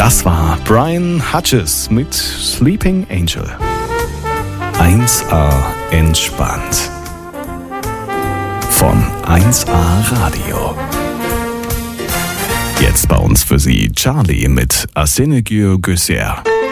Das war Brian Hutches mit Sleeping Angel. 1A entspannt. Von 1A Radio. Jetzt bei uns für Sie Charlie mit Asenegür Göser.